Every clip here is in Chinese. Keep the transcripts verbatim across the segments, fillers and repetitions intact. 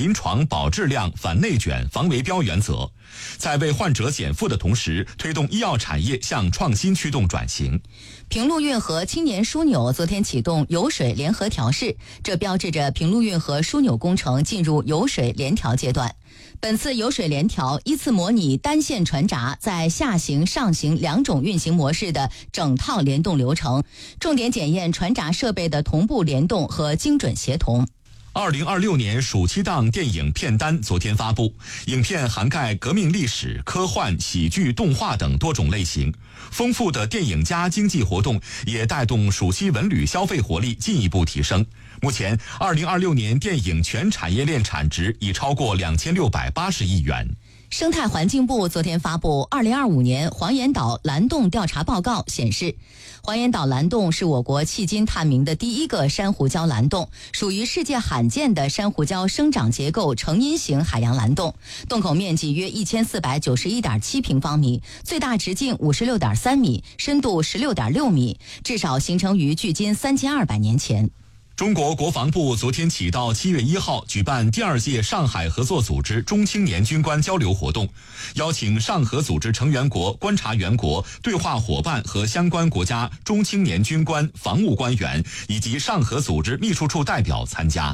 临床保质量、反内卷、防围标原则，在为患者减负的同时，推动医药产业向创新驱动转型。 平陆运河青年枢纽昨天启动油水联合调试，这标志着平陆运河枢纽工程进入油水联调阶段。本次油水联调依次模拟单线船闸在下行、上行两种运行模式的整套联动流程，重点检验船闸设备的同步联动和精准协同。 二零二六年暑期档电影片单昨天发布，影片涵盖革命历史、科幻、喜剧、动画等多种类型，丰富的电影加经济活动也带动暑期文旅消费活力进一步提升。目前，二零二六年电影全产业链产值已超过两千六百八十亿元。 生态环境部昨天发布二零二五年黄岩岛蓝洞调查报告，显示黄岩岛蓝洞是我国迄今探明的第一个珊瑚礁蓝洞，属于世界罕见的珊瑚礁生长结构成因型海洋蓝洞，洞口面积约一千四百九十一点七平方米，最大直径五十六点三米，深度十六点六米，至少形成于距今三千二百年前。 中国国防部昨天起到七月一号举办第二届上海合作组织中青年军官交流活动，邀请上合组织成员国、观察员国、对话伙伴和相关国家中青年军官、防务官员以及上合组织秘书处代表参加。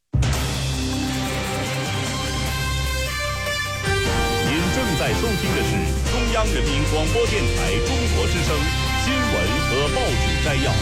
您正在收听的是中央人民广播电台中国之声新闻和报纸摘要。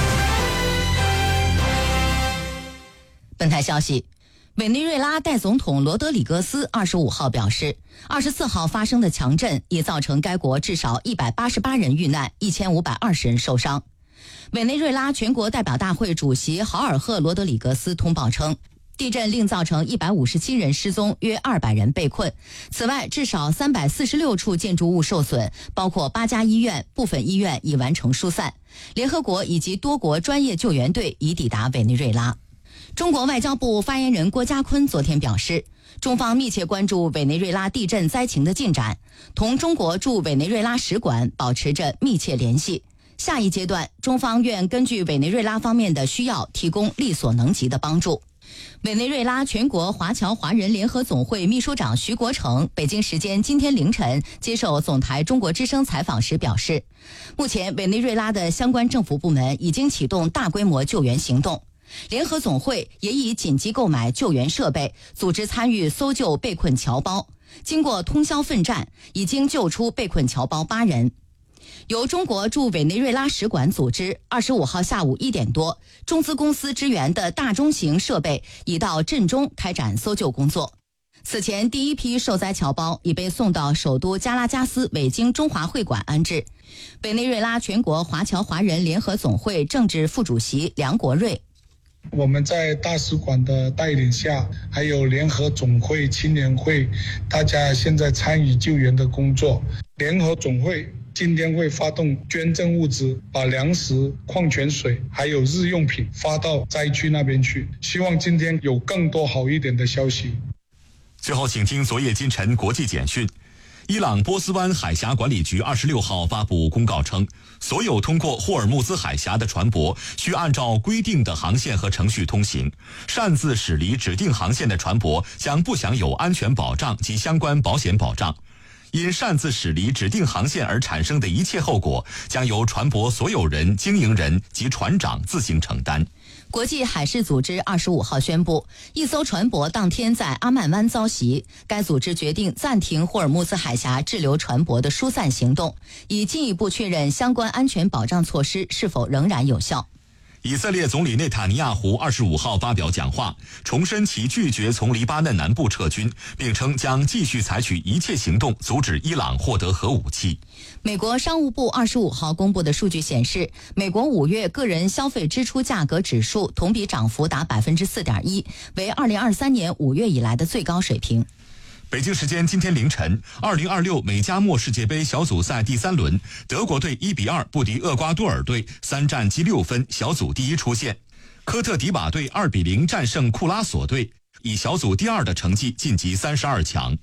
本台消息，委内瑞拉代总统罗德里戈斯二十五号表示，二十四号发生的强震已造成该国至少一百八十八人遇难，一千五百二十人受伤。委内瑞拉全国代表大会主席豪尔赫罗德里戈斯通报称，地震另造成一百五十七人失踪，约二百人被困。此外，至少三百四十六处建筑物受损，包括八家医院，部分医院已完成疏散。联合国以及多国专业救援队已抵达委内瑞拉。中国外交部发言人郭家坤昨天表示，中方密切关注委内瑞拉地震灾情的进展，同中国驻委内瑞拉使馆保持着密切联系。下一阶段，中方愿根据委内瑞拉方面的需要，提供力所能及的帮助。委内瑞拉全国华侨华人联合总会秘书长徐国成北京时间今天凌晨接受总台中国之声采访时表示，目前委内瑞拉的相关政府部门已经启动大规模救援行动，联合总会也已紧急购买救援设备，组织参与搜救被困侨胞。经过通宵奋战，已经救出被困侨胞八人。由中国驻委内瑞拉使馆组织，二十五号下午一点多，中资公司支援的大中型设备已到震中开展搜救工作。此前，第一批受灾侨胞已被送到首都加拉加斯伪京中华会馆安置。委内瑞拉全国华侨华人联合总会政治副主席梁国瑞， 我们在大使馆的带领下，还有联合总会、青年会，大家现在参与救援的工作。联合总会今天会发动捐赠物资，把粮食、矿泉水还有日用品发到灾区那边去，希望今天有更多好一点的消息。 最后请听昨夜今晨国际简讯。伊朗波斯湾海峡管理局二十六号发布公告称，所有通过霍尔木兹海峡的船舶需按照规定的航线和程序通行，擅自驶离指定航线的船舶将不享有安全保障及相关保险保障。因擅自驶离指定航线而产生的一切后果，将由船舶所有人、经营人及船长自行承担。 国际海事组织二十五号宣布，一艘船舶当天在阿曼湾遭袭，该组织决定暂停霍尔木兹海峡滞留船舶的疏散行动，以进一步确认相关安全保障措施是否仍然有效。 以色列总理内塔尼亚胡二十五号发表讲话，重申其拒绝从黎巴嫩南部撤军，并称将继续采取一切行动阻止伊朗获得核武器。 美国商务部二十五号公布的数据显示，美国五月个人消费支出价格指数同比涨幅达百分之四点一，为二零二三年五月以来的最高水平。 北京时间今天凌晨，二零二六美加墨世界杯小组赛第三轮，德国队一比二不敌厄瓜多尔队，三战积六分，小组第一出线。科特迪瓦队二比零战胜库拉索队，以小组第二的成绩晋级三十二强。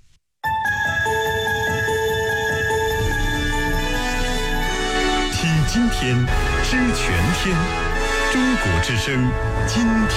听今天，知全天，中国之声今天。